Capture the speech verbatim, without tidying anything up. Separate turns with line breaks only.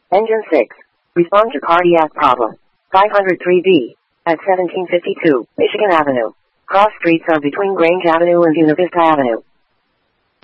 Engine six. Respond to cardiac problem. five oh three B. At seventeen fifty-two, Michigan Avenue. Cross streets are between Grange Avenue and Buena Vista Avenue.